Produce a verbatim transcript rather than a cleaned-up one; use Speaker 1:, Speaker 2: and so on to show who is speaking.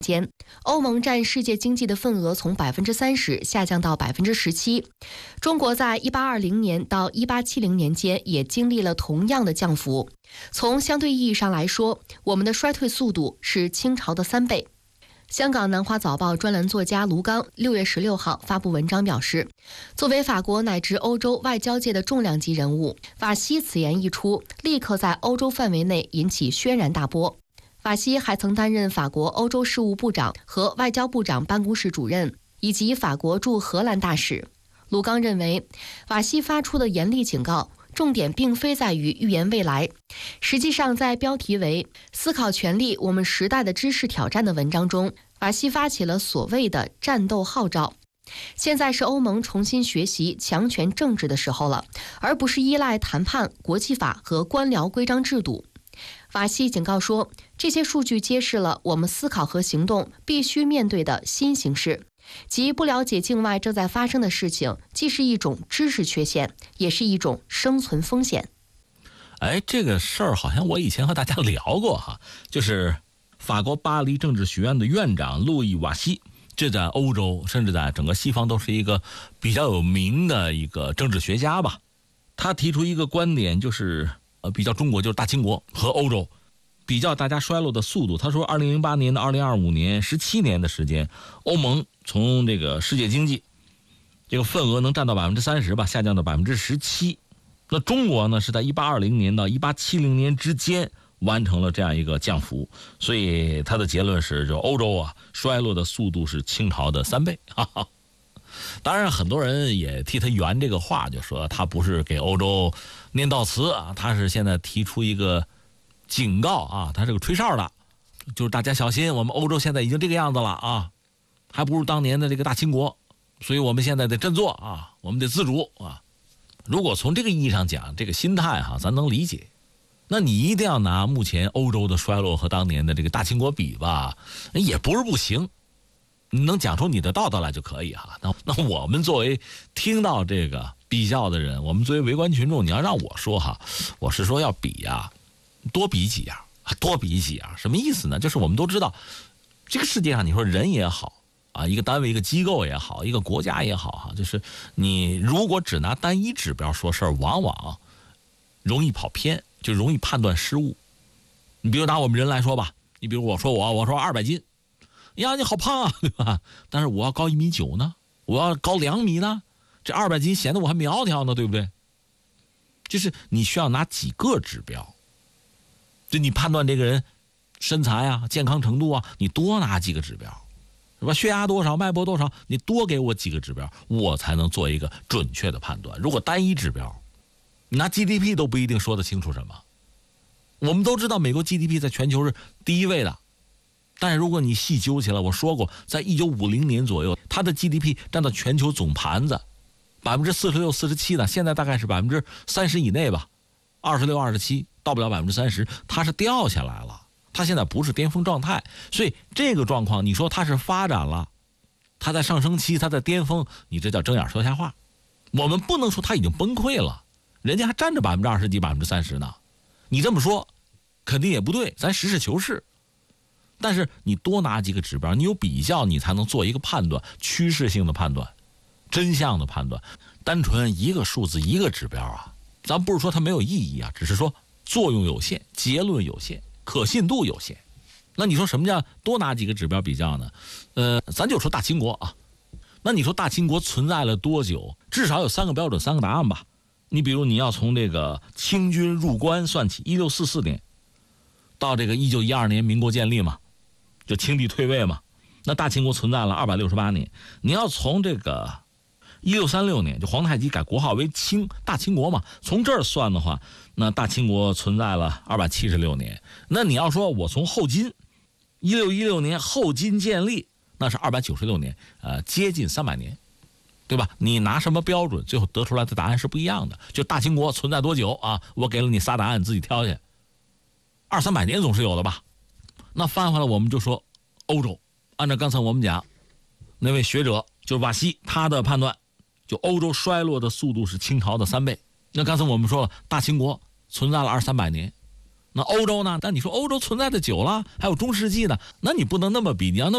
Speaker 1: 间，欧盟占世界经济的份额从百分之三十下降到百分之十七。中国在一八二零年到一八七零年间也经历了同样的降幅。从相对意义上来说，我们的衰退速度是清朝的三倍。香港南华早报专栏作家卢刚六月十六号发布文章表示，作为法国乃至欧洲外交界的重量级人物，法西此言一出，立刻在欧洲范围内引起轩然大波。法西还曾担任法国欧洲事务部长和外交部长办公室主任，以及法国驻荷兰大使。卢刚认为，法西发出的严厉警告重点并非在于预言未来，实际上在标题为“思考权力：我们时代的知识挑战”的文章中，法西发起了所谓的战斗号召。现在是欧盟重新学习强权政治的时候了，而不是依赖谈判、国际法和官僚规章制度。法西警告说，这些数据揭示了我们思考和行动必须面对的新形势，即不了解境外正在发生的事情，既是一种知识缺陷，也是一种生存风险。
Speaker 2: 哎，这个事儿好像我以前和大家聊过哈，就是法国巴黎政治学院的院长路易瓦西，这在欧洲甚至在整个西方都是一个比较有名的一个政治学家吧。他提出一个观点，就是呃，比较中国就是大清国和欧洲，比较大家衰落的速度。他说，二零零八年到二零二五年，十七年的时间，欧盟从这个世界经济这个份额能占到百分之三十吧，下降到百分之十七。那中国呢，是在一八二零年到一八七零年之间完成了这样一个降幅。所以他的结论是，就欧洲啊，衰落的速度是清朝的三倍。哈哈。当然很多人也替他圆这个话，就说他不是给欧洲念悼词啊，他是现在提出一个警告啊，他是个吹哨的，就是大家小心，我们欧洲现在已经这个样子了啊，还不如当年的这个大清国，所以我们现在得振作啊，我们得自主啊。如果从这个意义上讲，这个心态哈、啊，咱能理解。那你一定要拿目前欧洲的衰落和当年的这个大清国比吧，也不是不行。你能讲出你的道道来就可以哈。那那我们作为听到这个比较的人，我们作为围观群众，你要让我说哈，我是说要比呀，多比几样，多比几样，什么意思呢？就是我们都知道，这个世界上你说人也好啊，一个单位、一个机构也好，一个国家也好哈，就是你如果只拿单一指标说事儿，往往容易跑偏，就容易判断失误。你比如拿我们人来说吧，你比如我说我我说二百斤。呀，你好胖啊，对吧？但是我要高一米九呢，我要高两米呢，这二百斤显得我还苗条呢，对不对？就是你需要拿几个指标，就你判断这个人身材啊、健康程度啊，你多拿几个指标，是吧？血压多少、脉搏多少，你多给我几个指标，我才能做一个准确的判断。如果单一指标，你拿 G D P 都不一定说得清楚什么。我们都知道美国 G D P 在全球是第一位的。但是如果你细究起来，我说过，在一九五零年左右，它的 G D P 占到全球总盘子百分之四十六、四十七呢，现在大概是百分之三十以内吧，二十六、二十七，到不了百分之三十，它是掉下来了，它现在不是巅峰状态，所以这个状况，你说它是发展了，它在上升期，它在巅峰，你这叫睁眼说瞎话。我们不能说它已经崩溃了，人家还占着百分之二十几、百分之三十呢，你这么说肯定也不对，咱实事求是。但是你多拿几个指标，你有比较，你才能做一个判断，趋势性的判断，真相的判断。单纯一个数字一个指标啊，咱不是说它没有意义啊，只是说作用有限，结论有限，可信度有限。那你说什么叫多拿几个指标比较呢？呃，咱就说大清国啊，那你说大清国存在了多久？至少有三个标准，三个答案吧。你比如你要从这个清军入关算起，一六四四年到这个一九一二年民国建立嘛，就清帝退位嘛，那大清国存在了二百六十八年。你要从这个一六三六年，就皇太极改国号为清大清国嘛，从这儿算的话，那大清国存在了二百七十六年。那你要说我从后金一六一六年后金建立，那是二百九十六年，呃，接近三百年，对吧？你拿什么标准，最后得出来的答案是不一样的。就大清国存在多久啊？我给了你仨答案，你自己挑去。二三百年总是有的吧？那翻回来我们就说欧洲，按照刚才我们讲那位学者就是瓦西他的判断，就欧洲衰落的速度是清朝的三倍。那刚才我们说了，大清国存在了二三百年，那欧洲呢？但你说欧洲存在的久了，还有中世纪呢，那你不能那么比，你要那么